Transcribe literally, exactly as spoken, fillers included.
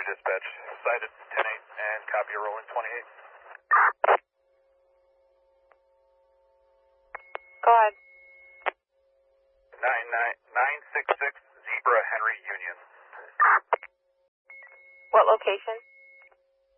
dispatch. Sighted ten eight and copy a rolling twenty-eight. Go ahead. nine nine nine six six Zebra Henry Union. What location?